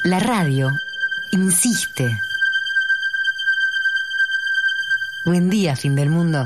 La radio insiste. Buen día, fin del mundo.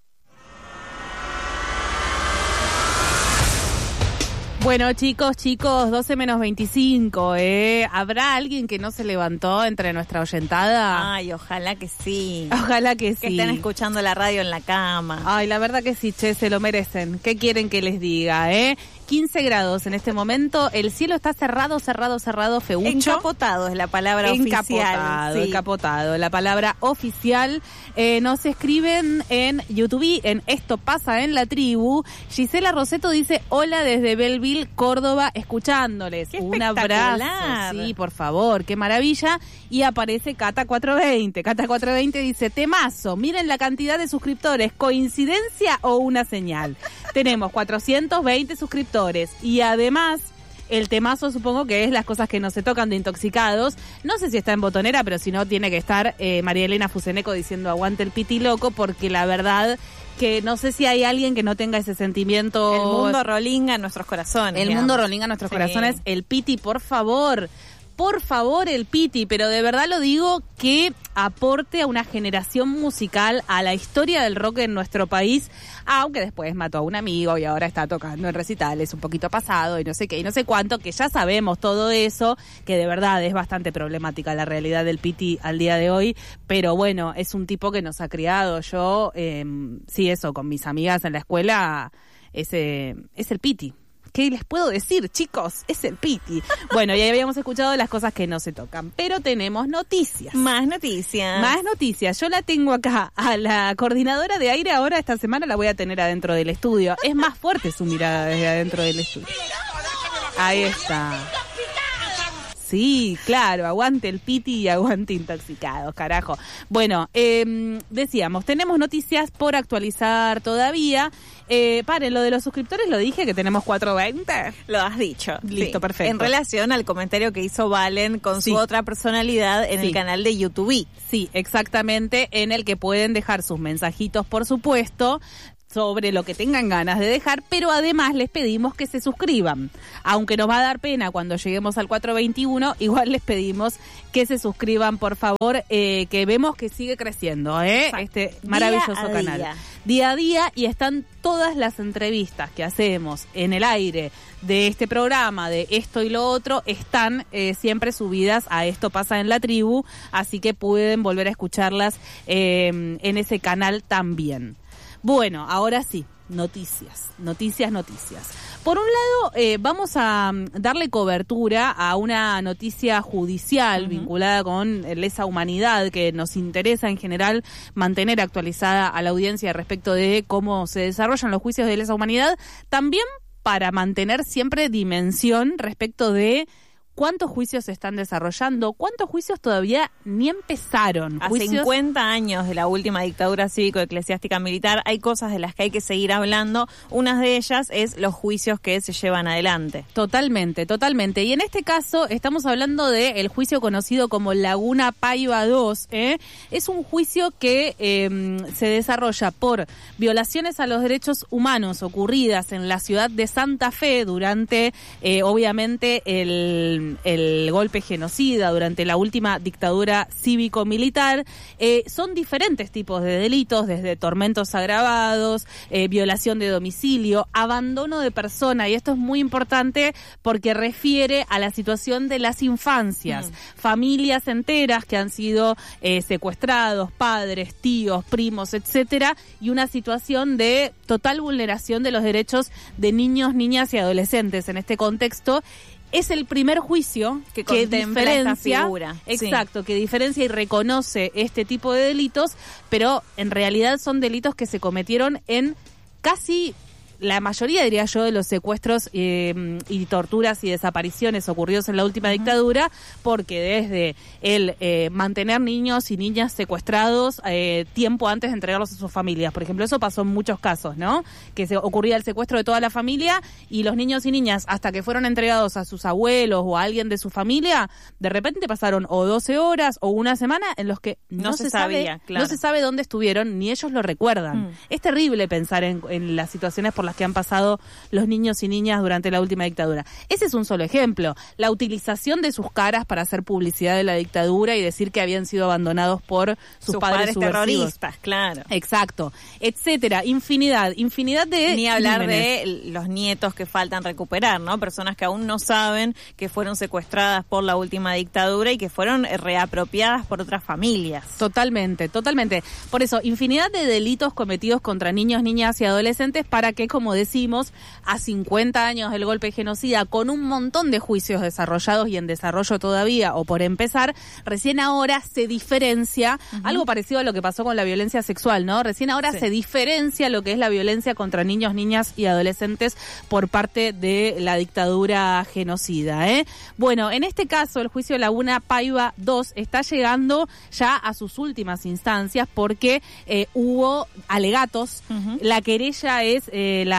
Bueno, chicos, 12 menos 25, ¿Habrá alguien que no se levantó entre nuestra oyentada? Ay, ojalá que sí. Ojalá que sí. Que estén escuchando la radio en la cama. Ay, la verdad que sí, che, se lo merecen. ¿Qué quieren que les diga, 15 grados en este momento, el cielo está cerrado, feucho. Encapotado es la palabra oficial. Sí. Encapotado, la palabra oficial. Nos escriben en YouTube, en Esto Pasa en la Tribu. Gisela Roseto dice, hola desde Belleville, Córdoba, escuchándoles. ¡Qué Un abrazo. Sí, por favor, qué maravilla. Y aparece Cata 420. Cata 420 dice, temazo, miren la cantidad de suscriptores, ¿coincidencia o una señal? Tenemos 420 suscriptores. Y además, el temazo supongo que es las cosas que no se tocan de Intoxicados. No sé si está en botonera, pero si no, tiene que estar María Elena Fuseneco diciendo aguante el piti loco, porque la verdad que no sé si hay alguien que no tenga ese sentimiento. El mundo rolinga en nuestros corazones. El mundo rolinga en nuestros corazones. El piti, por favor, el piti, pero de verdad lo digo, que aporte a una generación musical, a la historia del rock en nuestro país, aunque después mató a un amigo y ahora está tocando en recitales un poquito pasado y no sé qué y no sé cuánto, que ya sabemos todo eso, que de verdad es bastante problemática la realidad del piti al día de hoy, pero bueno, es un tipo que nos ha criado. Yo, sí, eso, con mis amigas en la escuela, es el piti. ¿Qué les puedo decir, chicos? Es el piti. Bueno, ya habíamos escuchado las cosas que no se tocan, pero tenemos noticias. Más noticias. Más noticias. Yo la tengo acá, a la coordinadora de aire, ahora esta semana la voy a tener adentro del estudio. Es más fuerte su mirada desde adentro del estudio. Ahí está. Sí, claro, aguante el piti y aguante Intoxicados, carajo. Bueno, decíamos, tenemos noticias por actualizar todavía. Paren, lo de los suscriptores lo dije, que tenemos 420. Lo has dicho. Listo, sí. Perfecto. En relación al comentario que hizo Valen con su otra personalidad en el canal de YouTube. Sí, exactamente, en el que pueden dejar sus mensajitos, por supuesto, sobre lo que tengan ganas de dejar, pero además les pedimos que se suscriban. Aunque nos va a dar pena cuando lleguemos al 421, igual les pedimos que se suscriban, por favor, que vemos que sigue creciendo, este maravilloso canal. Día a día, y están todas las entrevistas que hacemos en el aire de este programa, de esto y lo otro, están siempre subidas a Esto Pasa en la Tribu, así que pueden volver a escucharlas en ese canal también. Bueno, ahora sí, noticias. Por un lado, vamos a darle cobertura a una noticia judicial vinculada con lesa humanidad, que nos interesa en general mantener actualizada a la audiencia respecto de cómo se desarrollan los juicios de lesa humanidad, también para mantener siempre dimensión respecto de ¿cuántos juicios se están desarrollando? ¿Cuántos juicios todavía ni empezaron? A 50 años de la última dictadura cívico-eclesiástica militar hay cosas de las que hay que seguir hablando. Una de ellas es los juicios que se llevan adelante. Totalmente. Y en este caso estamos hablando del juicio conocido como Laguna Paiva 2. Es un juicio que se desarrolla por violaciones a los derechos humanos ocurridas en la ciudad de Santa Fe durante, obviamente, el golpe genocida, durante la última dictadura cívico-militar. Son diferentes tipos de delitos, desde tormentos agravados, violación de domicilio, abandono de persona, y esto es muy importante porque refiere a la situación de las infancias, familias enteras que han sido secuestrados, padres, tíos, primos, etcétera, y una situación de total vulneración de los derechos de niños, niñas y adolescentes en este contexto. Es el primer juicio que diferencia, exacto, que diferencia y reconoce este tipo de delitos, pero en realidad son delitos que se cometieron en casi la mayoría, diría yo, de los secuestros y torturas y desapariciones ocurridos en la última dictadura, porque desde el mantener niños y niñas secuestrados tiempo antes de entregarlos a sus familias, por ejemplo, eso pasó en muchos casos, ¿no? Que se ocurría el secuestro de toda la familia y los niños y niñas, hasta que fueron entregados a sus abuelos o a alguien de su familia, de repente pasaron o 12 horas o una semana en los que no se sabe dónde estuvieron, ni ellos lo recuerdan. Es terrible pensar en las situaciones por las que han pasado los niños y niñas durante la última dictadura. Ese es un solo ejemplo. La utilización de sus caras para hacer publicidad de la dictadura y decir que habían sido abandonados por sus padres terroristas, claro. Exacto, etcétera. Infinidad de Ni hablar crímenes. de los nietos que faltan recuperar, ¿no? Personas que aún no saben que fueron secuestradas por la última dictadura y que fueron reapropiadas por otras familias. Totalmente. Por eso, infinidad de delitos cometidos contra niños, niñas y adolescentes para que, como decimos, a 50 años del golpe genocida, con un montón de juicios desarrollados y en desarrollo todavía, o por empezar, recién ahora se diferencia, algo parecido a lo que pasó con la violencia sexual, ¿no? Recién ahora se diferencia lo que es la violencia contra niños, niñas y adolescentes por parte de la dictadura genocida, ¿eh? Bueno, en este caso, el juicio de Laguna Paiva 2 está llegando ya a sus últimas instancias porque hubo alegatos. La querella es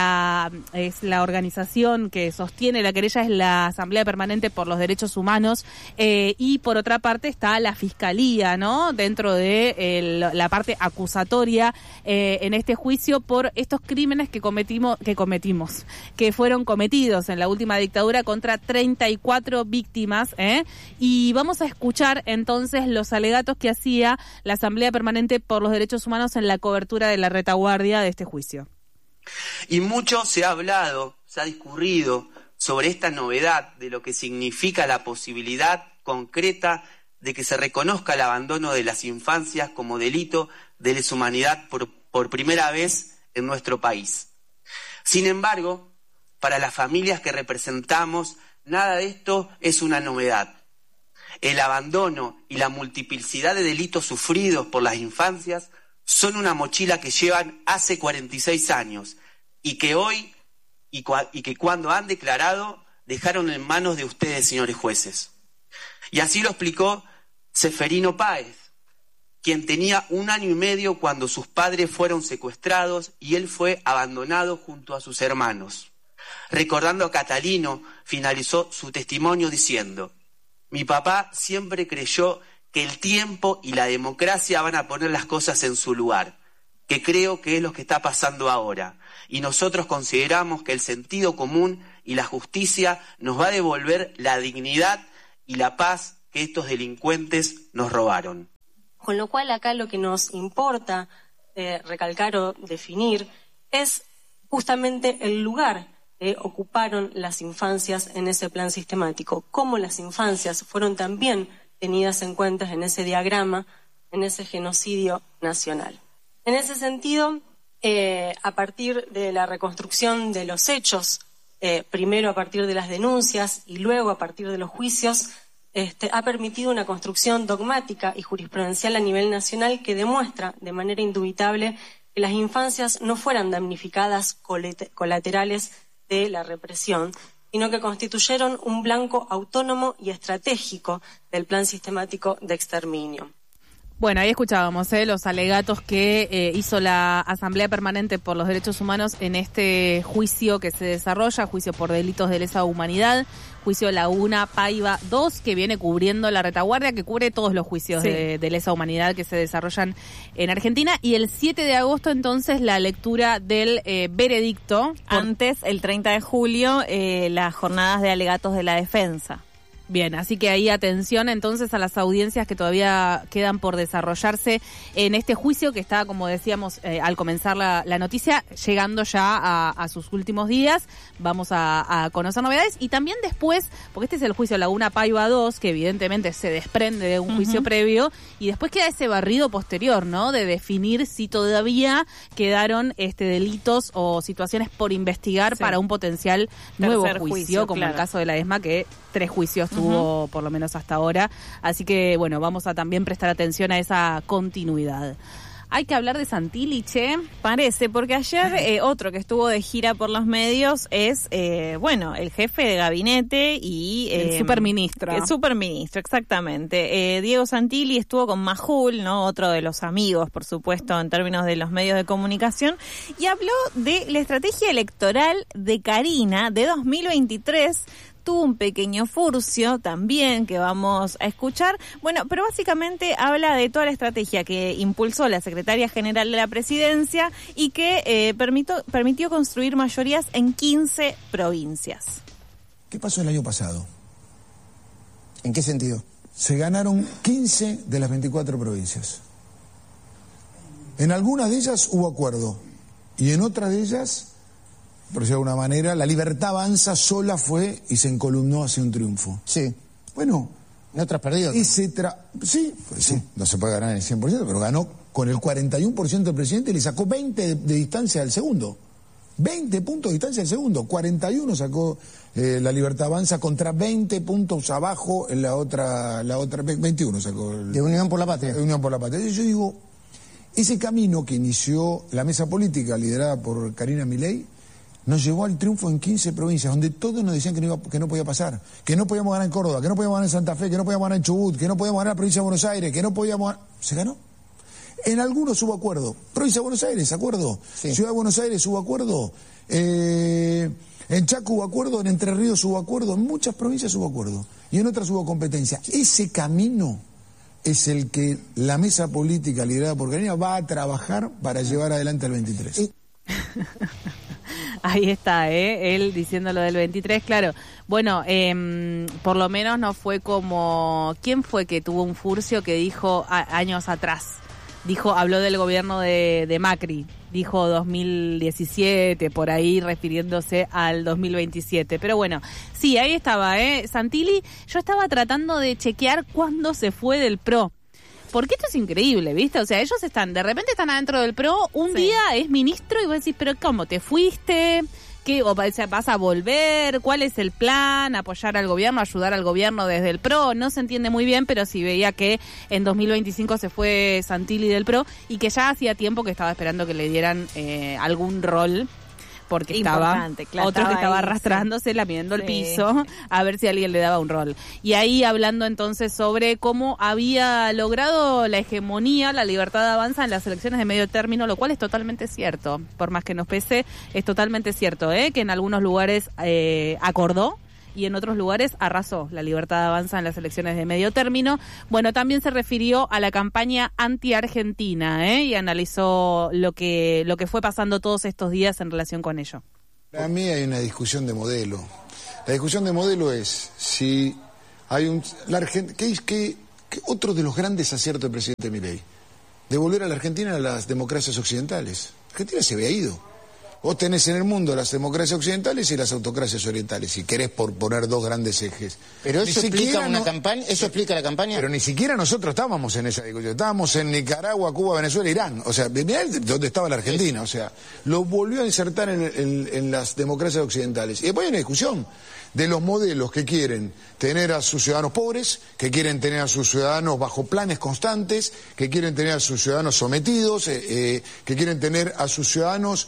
la organización que sostiene la querella, es la Asamblea Permanente por los Derechos Humanos, y por otra parte está la Fiscalía, ¿no? Dentro de la parte acusatoria en este juicio por estos crímenes que fueron cometidos en la última dictadura contra 34 víctimas, y vamos a escuchar entonces los alegatos que hacía la Asamblea Permanente por los Derechos Humanos en la cobertura de la retaguardia de este juicio. Y mucho se ha hablado, se ha discurrido sobre esta novedad de lo que significa la posibilidad concreta de que se reconozca el abandono de las infancias como delito de lesa humanidad por primera vez en nuestro país. Sin embargo, para las familias que representamos, nada de esto es una novedad. El abandono y la multiplicidad de delitos sufridos por las infancias son una mochila que llevan hace 46 años y que hoy y que cuando han declarado dejaron en manos de ustedes, señores jueces. Y así lo explicó Seferino Páez, quien tenía 1 año y medio cuando sus padres fueron secuestrados y él fue abandonado junto a sus hermanos. Recordando a Catalino, finalizó su testimonio diciendo: mi papá siempre creyó que el tiempo y la democracia van a poner las cosas en su lugar, que creo que es lo que está pasando ahora. Y nosotros consideramos que el sentido común y la justicia nos va a devolver la dignidad y la paz que estos delincuentes nos robaron. Con lo cual acá lo que nos importa recalcar o definir es justamente el lugar que ocuparon las infancias en ese plan sistemático, cómo las infancias fueron también tenidas en cuenta en ese diagrama, en ese genocidio nacional. En ese sentido, a partir de la reconstrucción de los hechos, primero a partir de las denuncias y luego a partir de los juicios, ha permitido una construcción dogmática y jurisprudencial a nivel nacional que demuestra de manera indubitable que las infancias no fueran damnificadas colaterales de la represión, sino que constituyeron un blanco autónomo y estratégico del plan sistemático de exterminio. Bueno, ahí escuchábamos los alegatos que hizo la Asamblea Permanente por los Derechos Humanos en este juicio que se desarrolla, juicio por delitos de lesa humanidad, juicio Laguna Paiva 2, que viene cubriendo la retaguardia, que cubre todos los juicios de lesa humanidad que se desarrollan en Argentina. Y el 7 de agosto, entonces, la lectura del veredicto. Antes, el 30 de julio, las jornadas de alegatos de la defensa. Bien, así que ahí atención entonces a las audiencias que todavía quedan por desarrollarse en este juicio que está, como decíamos al comenzar la noticia, llegando ya a sus últimos días. Vamos a conocer novedades y también después, porque este es el juicio Laguna Paiva 2, que evidentemente se desprende de un juicio previo, y después queda ese barrido posterior, ¿no? De definir si todavía quedaron delitos o situaciones por investigar para un potencial nuevo juicio, como el caso de la ESMA, que 3 juicios tuvo por lo menos hasta ahora. Así que, bueno, vamos a también prestar atención a esa continuidad. Hay que hablar de Santilli, che. Parece, porque ayer otro que estuvo de gira por los medios es, el jefe de gabinete y... el superministro. El superministro, exactamente. Diego Santilli estuvo con Majul, ¿no? Otro de los amigos, por supuesto, en términos de los medios de comunicación, y habló de la estrategia electoral de Carina de 2023, tuvo un pequeño furcio también que vamos a escuchar. Bueno, pero básicamente habla de toda la estrategia que impulsó la Secretaría General de la Presidencia y que permitió construir mayorías en 15 provincias. ¿Qué pasó el año pasado? ¿En qué sentido? Se ganaron 15 de las 24 provincias. En algunas de ellas hubo acuerdo y en otras de ellas, por decirlo de alguna manera, la Libertad Avanza sola fue y se encolumnó hacia un triunfo. Sí. Bueno, ¿en otras perdido? Sí, pues sí, no se puede ganar en el 100%, pero ganó con el 41% del presidente y le sacó 20 de distancia al segundo. 20 puntos de distancia al segundo. 41 sacó la Libertad Avanza contra 20 puntos abajo en la otra 21 sacó. De Unión por la Patria. De Unión por la Patria. Yo digo, ese camino que inició la mesa política liderada por Karina Milei nos llevó al triunfo en 15 provincias, donde todos nos decían que no podía pasar, que no podíamos ganar en Córdoba, que no podíamos ganar en Santa Fe, que no podíamos ganar en Chubut, que no podíamos ganar en la provincia de Buenos Aires, que no podíamos ganar... Se ganó. En algunos hubo acuerdo. Provincia de Buenos Aires, acuerdo. Sí. Ciudad de Buenos Aires hubo acuerdo. En Chaco hubo acuerdo, en Entre Ríos hubo acuerdo, en muchas provincias hubo acuerdo. Y en otras hubo competencia. Ese camino es el que la mesa política liderada por Karina va a trabajar para llevar adelante el 23. Ahí está, él diciendo lo del 23, claro. Bueno, por lo menos no fue como... ¿Quién fue que tuvo un furcio que dijo años atrás? Habló del gobierno de Macri, dijo 2017, por ahí refiriéndose al 2027. Pero bueno, sí, ahí estaba, Santilli. Yo estaba tratando de chequear cuándo se fue del PRO. Porque esto es increíble, ¿viste? O sea, ellos de repente están adentro del PRO, un día es ministro y vos decís, pero ¿cómo te fuiste? ¿Qué? ¿O vas a volver? ¿Cuál es el plan? ¿Apoyar al gobierno? ¿Ayudar al gobierno desde el PRO? No se entiende muy bien, pero sí veía que en 2025 se fue Santilli del PRO y que ya hacía tiempo que estaba esperando que le dieran algún rol, porque estaba otro que estaba arrastrándose, lamiendo el piso, a ver si alguien le daba un rol. Y ahí hablando entonces sobre cómo había logrado la hegemonía, la Libertad Avanza en las elecciones de medio término, lo cual es totalmente cierto, por más que nos pese, es totalmente cierto, que en algunos lugares acordó y en otros lugares arrasó la Libertad Avanza en las elecciones de medio término. Bueno, también se refirió a la campaña anti-Argentina, y analizó lo que fue pasando todos estos días en relación con ello. Para mí hay una discusión de modelo. La discusión de modelo es si hay ¿qué otro de los grandes aciertos del presidente Milei? Devolver a la Argentina a las democracias occidentales. Argentina se había ido. Vos tenés en el mundo las democracias occidentales y las autocracias orientales, si querés poner dos grandes ejes. Pero eso explica una campaña, eso explica la campaña. Pero ni siquiera nosotros estábamos en esa discusión. Estábamos en Nicaragua, Cuba, Venezuela, Irán. O sea, mirá dónde estaba la Argentina. O sea, lo volvió a insertar en las democracias occidentales. Y después hay una discusión de los modelos que quieren tener a sus ciudadanos pobres, que quieren tener a sus ciudadanos bajo planes constantes, que quieren tener a sus ciudadanos sometidos, que quieren tener a sus ciudadanos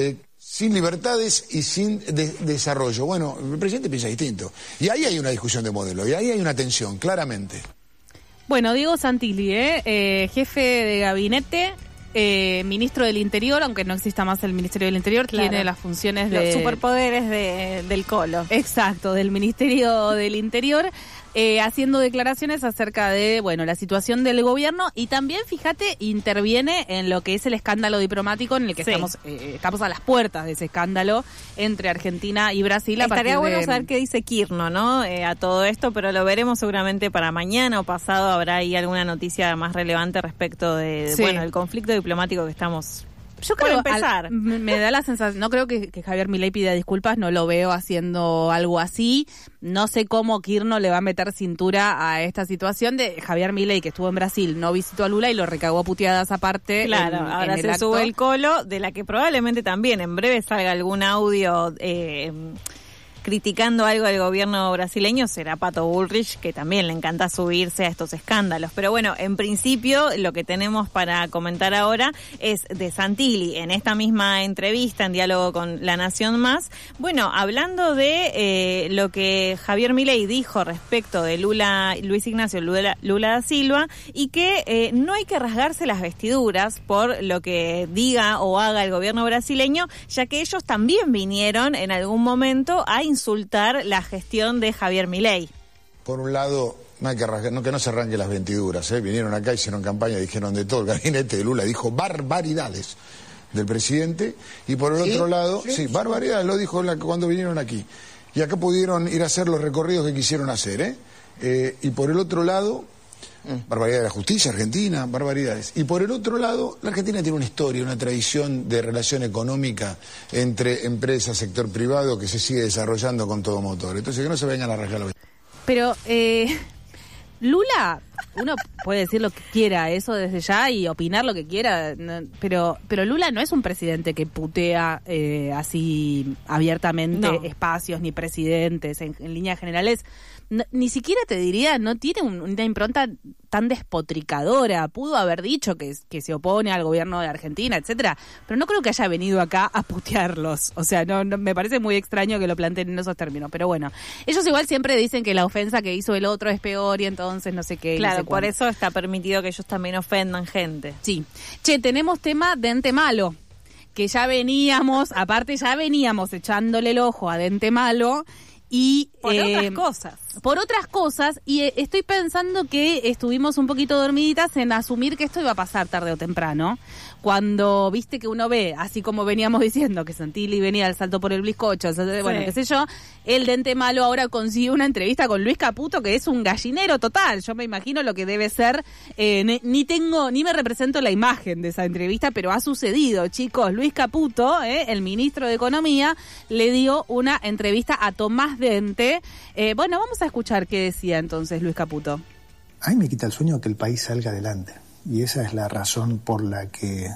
sin libertades y sin desarrollo. Bueno, el presidente piensa distinto. Y ahí hay una discusión de modelo, y ahí hay una tensión, claramente. Bueno, Diego Santilli, jefe de gabinete, ministro del Interior, aunque no exista más el Ministerio del Interior, claro, tiene las funciones de... Los superpoderes del Colo. Exacto, del Ministerio del Interior, haciendo declaraciones acerca de, la situación del gobierno, y también, fíjate, interviene en lo que es el escándalo diplomático en el que estamos a las puertas de ese escándalo entre Argentina y Brasil. Estaría bueno saber qué dice Kirchner, ¿no? A todo esto, pero lo veremos seguramente para mañana o pasado. Habrá ahí alguna noticia más relevante respecto de el conflicto diplomático que estamos... Yo creo, me da la sensación, no creo que Javier Milei pida disculpas, no lo veo haciendo algo así. No sé cómo Kirchner le va a meter cintura a esta situación de Javier Milei, que estuvo en Brasil, no visitó a Lula y lo recagó a puteadas aparte. Claro, ahora se sube el Colo, de la que probablemente también en breve salga algún audio criticando algo del gobierno brasileño. Será Pato Bullrich, que también le encanta subirse a estos escándalos. Pero bueno, en principio lo que tenemos para comentar ahora es de Santilli en esta misma entrevista en diálogo con La Nación Más. Bueno, hablando de lo que Javier Milei dijo respecto de Luis Ignacio Lula da Silva, y que no hay que rasgarse las vestiduras por lo que diga o haga el gobierno brasileño, ya que ellos también vinieron en algún momento a insultar la gestión de Javier Milei. Por un lado, no hay que que no se arranque las ventiduras, ¿eh? Vinieron acá, hicieron campaña, dijeron de todo. El gabinete de Lula dijo barbaridades del presidente. Y por el otro lado, sí, barbaridades, lo dijo cuando vinieron aquí. Y acá pudieron ir a hacer los recorridos que quisieron hacer, ¿eh? Y por el otro lado, barbaridades de la justicia argentina, barbaridades. Y por el otro lado, la Argentina tiene una historia, una tradición de relación económica entre empresas, sector privado, que se sigue desarrollando con todo motor. Entonces, que no se vengan a rascar la... Pero Lula, uno puede decir lo que quiera, eso desde ya, y opinar lo que quiera, pero Lula no es un presidente que putea así abiertamente espacios ni presidentes en líneas generales. No, ni siquiera te diría, no tiene una impronta tan despotricadora. Pudo haber dicho que se opone al gobierno de Argentina, etcétera, pero no creo que haya venido acá a putearlos. O sea, no me parece muy extraño que lo planteen en esos términos. Pero bueno, ellos igual siempre dicen que la ofensa que hizo el otro es peor y entonces no sé qué. Claro, no sé por eso está permitido que ellos también ofendan gente. Sí. Che, tenemos tema Dente Malo, que ya veníamos echándole el ojo a Dente Malo. Y por otras cosas, y estoy pensando que estuvimos un poquito dormiditas en asumir que esto iba a pasar tarde o temprano, cuando viste que uno ve, así como veníamos diciendo que Santilli venía al salto por el bizcocho, bueno, qué sé yo, el Dente Malo ahora consigue una entrevista con Luis Caputo, que es un gallinero total. Yo me imagino lo que debe ser, ni me represento la imagen de esa entrevista, pero ha sucedido, chicos. Luis Caputo, el ministro de Economía, le dio una entrevista a Tomás Dente. Bueno, vamos a escuchar qué decía entonces Luis Caputo. A mí me quita el sueño que el país salga adelante, y esa es la razón por la que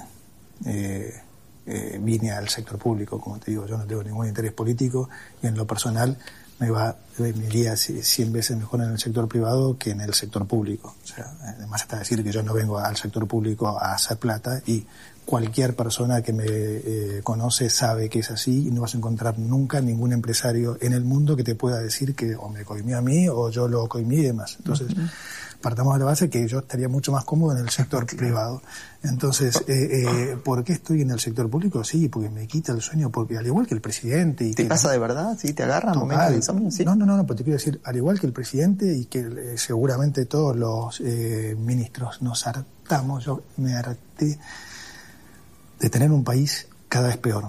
vine al sector público. Como te digo, yo no tengo ningún interés político, y en lo personal me iría 100 veces mejor en el sector privado que en el sector público. O sea, además está decir que yo no vengo al sector público a hacer plata, y cualquier persona que me conoce sabe que es así, y no vas a encontrar nunca ningún empresario en el mundo que te pueda decir que o me coimió a mí o yo lo coimí y demás. Entonces, partamos de la base que yo estaría mucho más cómodo en el sector privado. Entonces, ¿por qué estoy en el sector público? Sí, porque me quita el sueño, porque al igual que el presidente... Y ¿Te pasa de verdad? ¿Sí? ¿Te agarran momentos de insomnio? ¿Sí? No, pero te quiero decir, al igual que el presidente y que seguramente todos los ministros nos hartamos, yo me harté de tener un país cada vez peor.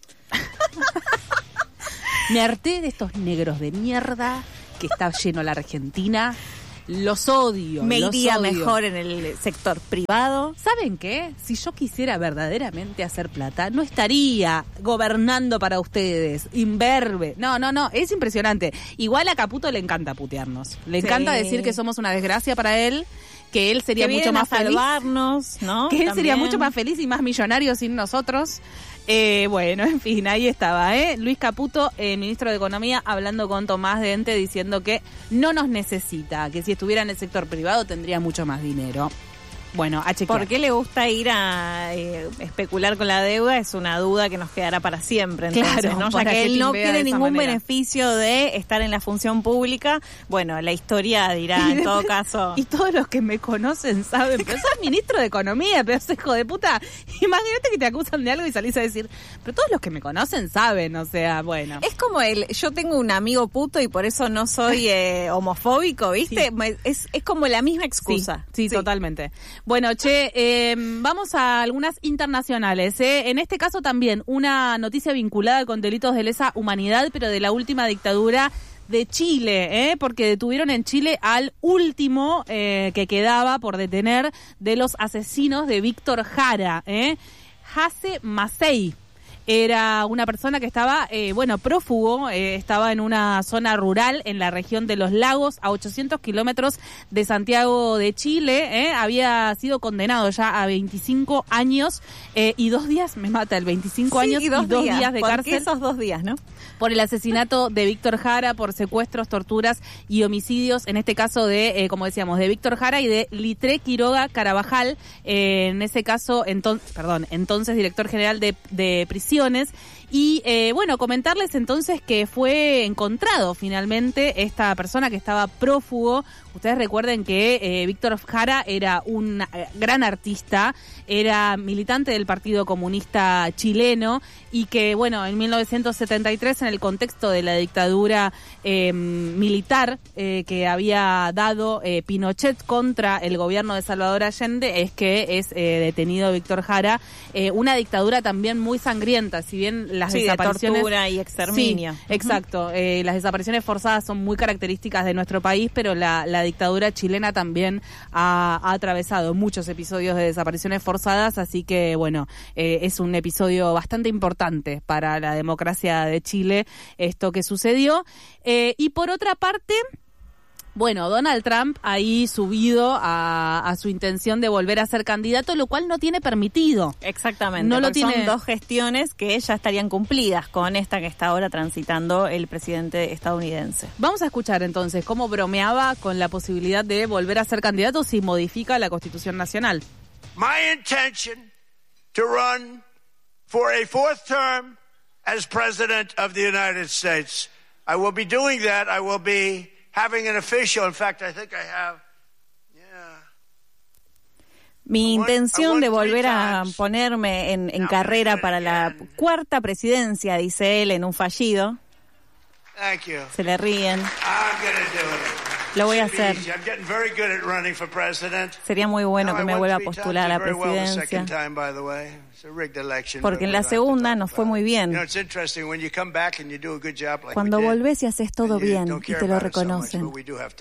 Me harté de estos negros de mierda que está lleno la Argentina. Los odio. Me iría mejor en el sector privado. ¿Saben qué? Si yo quisiera verdaderamente hacer plata, no estaría gobernando para ustedes. Imberbe. No. Es impresionante. Igual a Caputo le encanta putearnos. Le encanta decir que somos una desgracia para él, que él sería mucho más feliz. Salvarnos, ¿no? Que él También sería mucho más feliz y más millonario sin nosotros. Bueno, en fin, ahí estaba, Luis Caputo, ministro de Economía, hablando con Tomás Dente, diciendo que no nos necesita, que si estuviera en el sector privado tendría mucho más dinero. Bueno, a chequear. ¿Por qué le gusta ir a especular con la deuda? Es una duda que nos quedará para siempre. Entonces, claro, ¿no? Ya que él no tiene ningún beneficio de estar en la función pública. Bueno, la historia dirá en todo caso. Y todos los que me conocen saben, pero sos ministro de Economía, pero sos hijo de puta. Imagínate que te acusan de algo y salís a decir, pero todos los que me conocen saben, o sea, bueno. Es como yo tengo un amigo puto y por eso no soy homofóbico, ¿viste? Sí. Es como la misma excusa. Sí, totalmente. Bueno, vamos a algunas internacionales. En este caso también una noticia vinculada con delitos de lesa humanidad, pero de la última dictadura de Chile, porque detuvieron en Chile al último que quedaba por detener de los asesinos de Víctor Jara, Jase Macei. Era una persona que estaba, prófugo, estaba en una zona rural en la región de Los Lagos, a 800 kilómetros de Santiago de Chile. Había sido condenado ya a 25 años y 2 días, me mata, el 25 años y 2 días de cárcel. ¿Por qué esos 2 días, no? Por el asesinato de Víctor Jara, por secuestros, torturas y homicidios, en este caso de, como decíamos, de Víctor Jara y de Litré Quiroga Carabajal, en ese caso, entonces director general de prisiones. Y bueno, comentarles entonces que fue encontrado finalmente esta persona que estaba prófugo. Ustedes recuerden que Víctor Jara era un gran artista, era militante del Partido Comunista Chileno y que, bueno, en 1973, en el contexto de la dictadura militar que había dado Pinochet contra el gobierno de Salvador Allende, es que es detenido Víctor Jara. Una dictadura también muy sangrienta, si bien las desapariciones... de tortura y exterminio. Sí, exacto. Las desapariciones forzadas son muy características de nuestro país, pero la dictadura chilena también ha atravesado muchos episodios de desapariciones forzadas, así que, bueno, es un episodio bastante importante para la democracia de Chile esto que sucedió. Y por otra parte... Bueno, Donald Trump ahí subido a su intención de volver a ser candidato, lo cual no tiene permitido. Exactamente. No lo tiene. Son 2 gestiones que ya estarían cumplidas con esta que está ahora transitando el presidente estadounidense. Vamos a escuchar entonces cómo bromeaba con la posibilidad de volver a ser candidato si modifica la Constitución Nacional. My intention to run for a 4th term as President of the United States. I will be doing that. I will be having an official, in fact, I think I have, Mi intención de volver a ponerme en carrera para la 4ª presidencia, dice él en un fallido. Thank you. Se le ríen. I'm gonna do it. Lo voy a hacer. I'm getting very good at running for president. Sería muy bueno que me vuelva a postular a la presidencia. Porque en la segunda nos fue muy bien. Cuando volvés y haces todo bien y te lo reconocen.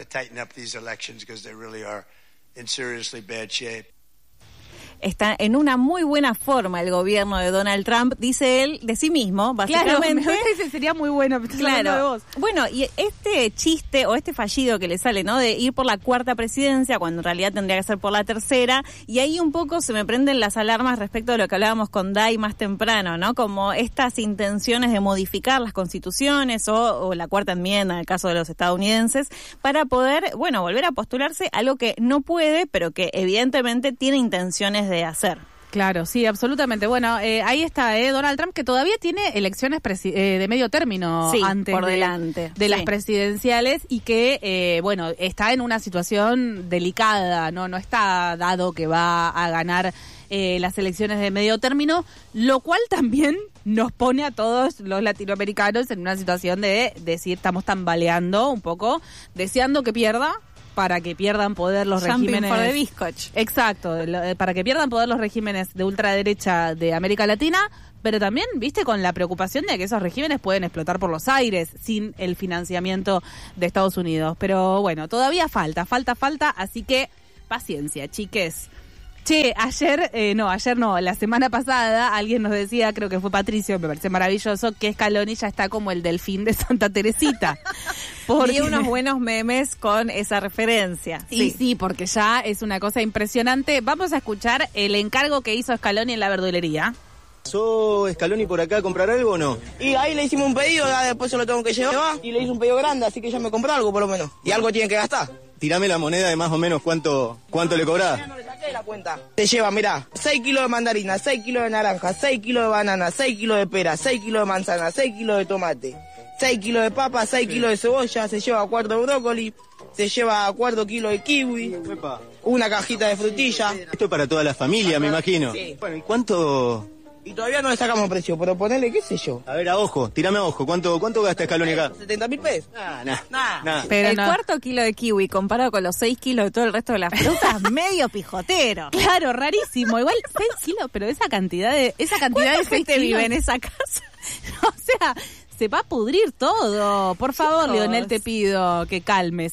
Está en una muy buena forma el gobierno de Donald Trump, dice él de sí mismo, básicamente. Claro, sería muy bueno, claro. De vos. Bueno, y este chiste o este fallido que le sale, ¿no? De ir por la 4ª presidencia, cuando en realidad tendría que ser por la 3ª, y ahí un poco se me prenden las alarmas respecto de lo que hablábamos con Dai más temprano, ¿no? Como estas intenciones de modificar las constituciones o la 4ª enmienda en el caso de los estadounidenses, para poder, bueno, volver a postularse, algo que no puede, pero que evidentemente tiene intenciones de hacer. Claro, sí, absolutamente. Bueno, ahí está Donald Trump, que todavía tiene elecciones de medio término antes por delante de las presidenciales y que, bueno, está en una situación delicada, no está dado que va a ganar las elecciones de medio término, lo cual también nos pone a todos los latinoamericanos en una situación de decir, estamos tambaleando un poco, deseando que pierda, para que pierdan poder los regímenes... for the bizcoch. Exacto, para que pierdan poder los regímenes de ultraderecha de América Latina, pero también, viste, con la preocupación de que esos regímenes pueden explotar por los aires sin el financiamiento de Estados Unidos. Pero bueno, todavía falta, así que paciencia, chiques. Che, ayer no, la semana pasada alguien nos decía, creo que fue Patricio, me parece maravilloso, que Scaloni ya está como el delfín de Santa Teresita. Porque unos buenos memes con esa referencia. Sí, porque ya es una cosa impresionante. Vamos a escuchar el encargo que hizo Scaloni en la verdulería. ¿Pasó Scaloni por acá a comprar algo o no? Y ahí le hicimos un pedido, ya después se lo tengo que llevar y le hice un pedido grande, así que ya me compró algo por lo menos. Y algo tiene que gastar. Tirame la moneda de más o menos cuánto le cobrás. No le saqué la cuenta. Te lleva, mirá, 6 kilos de mandarina, 6 kilos de naranja, 6 kilos de banana, 6 kilos de pera, 6 kilos de manzana, 6 kilos de tomate, 6 kilos de papa, 6 kilos de cebolla, se lleva 4 de brócoli, se lleva 4 kilos de kiwi, una cajita de frutilla. Esto es para toda la familia, me imagino. Sí. Bueno, ¿y cuánto...? Y todavía no le sacamos precio, pero ponele, qué sé yo. A ver, a ojo, tirame a ojo. ¿Cuánto gasta Scaloni acá? 70.000 pesos. Nah. Pero el 4 kilo de kiwi comparado con los 6 kilos de todo el resto de las frutas, medio pijotero. Claro, rarísimo. Igual 6 kilos, pero esa cantidad de 6 kilos vive en esa casa? O sea, se va a pudrir todo. Por favor, Leonel, te pido que calmes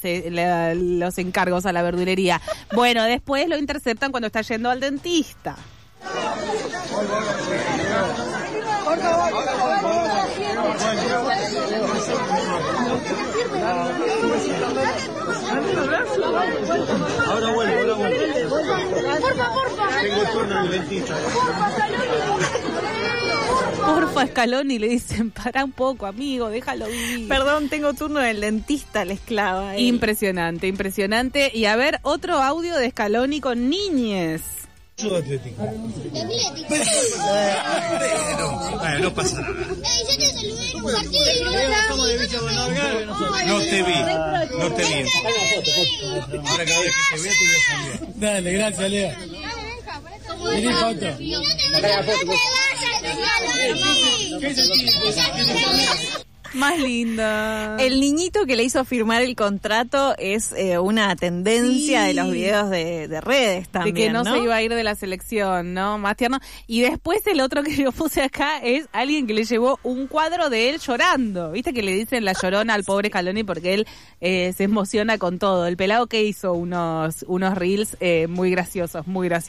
los encargos a la verdulería. Bueno, después lo interceptan cuando está yendo al dentista. Ahora vuelvo. Tengo turno en el dentista. Porfa, Scaloni, le dicen, para un poco, amigo, déjalo vivir. Perdón, tengo turno en el dentista, les clava. Impresionante. Y a ver, otro audio de Scaloni con niñes. Atlético. Bueno, no pasa nada. Yo te saludé en un partido. No te vi. Ahora cada vez que te vea te voy a saludar. Dale, gracias, Leo. Vení, Pauto. Más linda. El niñito que le hizo firmar el contrato es una tendencia de los videos de redes también, de que no se iba a ir de la selección, ¿no? Más tierno. Y después el otro que yo puse acá es alguien que le llevó un cuadro de él llorando. ¿Viste que le dicen la llorona al pobre Scaloni porque él se emociona con todo? El pelado que hizo unos reels muy graciosos,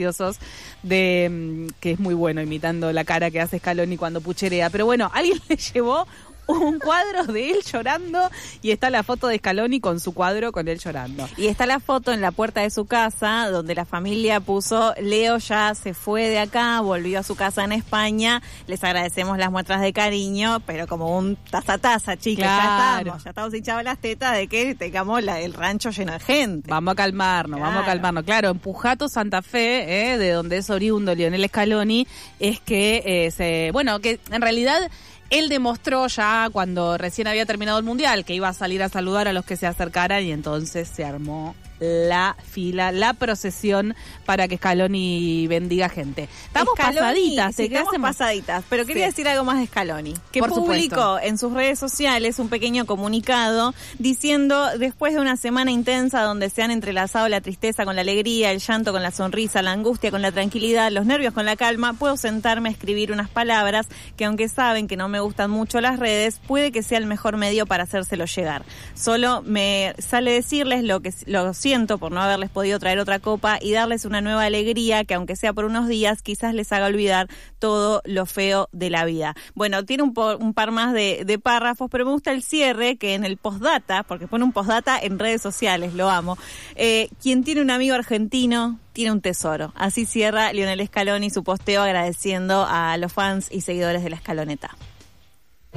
de que es muy bueno imitando la cara que hace Scaloni cuando pucherea. Pero bueno, alguien le llevó un cuadro de él llorando y está la foto de Scaloni con su cuadro con él llorando. Y está la foto en la puerta de su casa donde la familia puso: Leo ya se fue de acá, volvió a su casa en España, les agradecemos las muestras de cariño, pero como un taza, chicos, claro. ya estamos hinchados las tetas de que tengamos el rancho lleno de gente. Vamos a calmarnos. Claro, en Pujato, Santa Fe, de donde es oriundo Lionel Scaloni, es que que en realidad él demostró ya cuando recién había terminado el Mundial que iba a salir a saludar a los que se acercaran, y entonces se armó la fila, la procesión para que Scaloni bendiga gente. Estamos pasaditas, pero quería decir algo más de Scaloni, que por publicó supuesto en sus redes sociales un pequeño comunicado diciendo: después de una semana intensa donde se han entrelazado la tristeza con la alegría, el llanto con la sonrisa, la angustia con la tranquilidad, los nervios con la calma, puedo sentarme a escribir unas palabras que, aunque saben que no me gustan mucho las redes, puede que sea el mejor medio para hacérselo llegar. Solo me sale decirles lo siento por no haberles podido traer otra copa y darles una nueva alegría que, aunque sea por unos días, quizás les haga olvidar todo lo feo de la vida. Bueno, tiene un par más de párrafos, pero me gusta el cierre, que en el postdata, porque pone un postdata en redes sociales, lo amo. Quien tiene un amigo argentino tiene un tesoro. Así cierra Lionel Scaloni su posteo agradeciendo a los fans y seguidores de la Scaloneta.